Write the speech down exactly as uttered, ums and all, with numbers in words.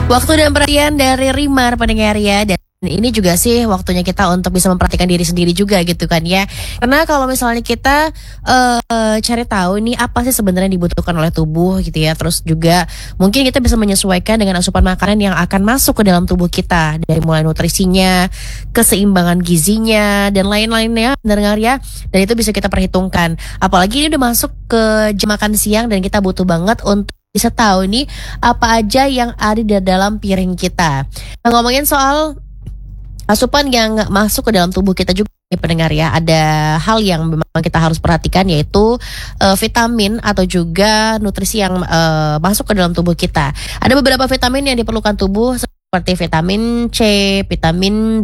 Waktu dan perhatian dari Rimar pendengar ya. Dan ini juga sih waktunya kita untuk bisa memperhatikan diri sendiri juga gitu kan ya. Karena kalau misalnya kita uh, cari tahu nih apa sih sebenarnya dibutuhkan oleh tubuh gitu ya. Terus juga mungkin kita bisa menyesuaikan dengan asupan makanan yang akan masuk ke dalam tubuh kita. Dari mulai nutrisinya, keseimbangan gizinya, dan lain-lainnya pendengar ya. Dan itu bisa kita perhitungkan. Apalagi ini udah masuk ke jam makan siang dan kita butuh banget untuk bisa tahu nih apa aja yang ada di dalam piring kita. Nah, ngomongin soal asupan yang masuk ke dalam tubuh kita juga nih pendengar ya, ada hal yang memang kita harus perhatikan yaitu uh, vitamin atau juga nutrisi yang uh, masuk ke dalam tubuh kita. Ada beberapa vitamin yang diperlukan tubuh seperti vitamin C, vitamin